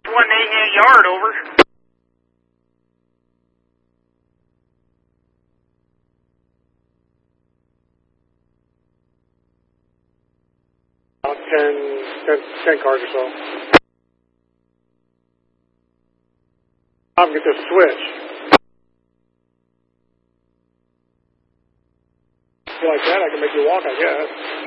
188 yard, over. About 10 cars or so. I'm going to get this switch. If you like that, I can make you walk, I guess.